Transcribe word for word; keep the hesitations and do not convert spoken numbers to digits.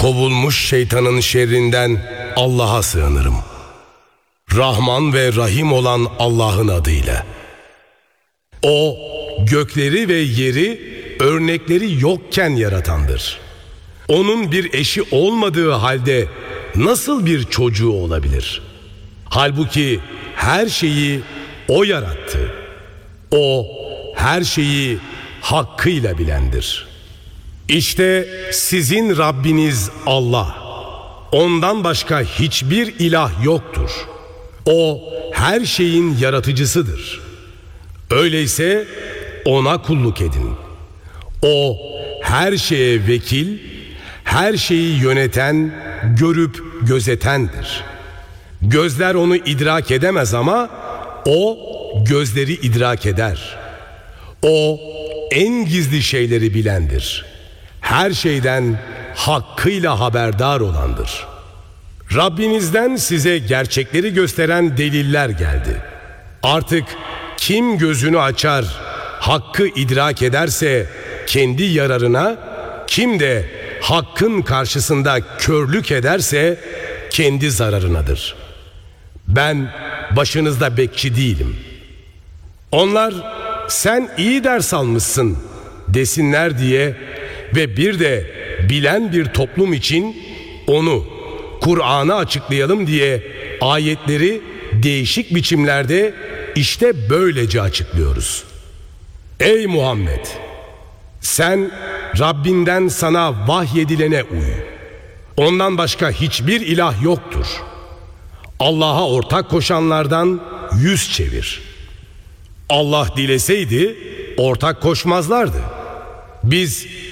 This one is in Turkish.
kovulmuş şeytanın şerrinden Allah'a sığınırım. Rahman ve Rahim olan Allah'ın adıyla. O, gökleri ve yeri örnekleri yokken yaratandır. Onun bir eşi olmadığı halde nasıl bir çocuğu olabilir? Halbuki her şeyi O yarattı. O, her şeyi hakkıyla bilendir. İşte sizin Rabbiniz Allah. Ondan başka hiçbir ilah yoktur. O, her şeyin yaratıcısıdır. Öyleyse O'na kulluk edin. O, her şeye vekil, her şeyi yöneten, görüp gözetendir. Gözler onu idrak edemez ama O, gözleri idrak eder. O, en gizli şeyleri bilendir. Her şeyden hakkıyla haberdar olandır. Rabbinizden size gerçekleri gösteren deliller geldi. Artık kim gözünü açar, hakkı idrak ederse kendi yararına, kim de hakkın karşısında körlük ederse kendi zararınadır. Ben başınızda bekçi değilim. Onlar sen iyi ders almışsın desinler diye ve bir de bilen bir toplum için onu, Kur'an'ı açıklayalım diye ayetleri değişik biçimlerde işte böylece açıklıyoruz. Ey Muhammed! Sen Rabbinden sana vahyedilene uy. Ondan başka hiçbir ilah yoktur. Allah'a ortak koşanlardan yüz çevir. Allah dileseydi ortak koşmazlardı. Biz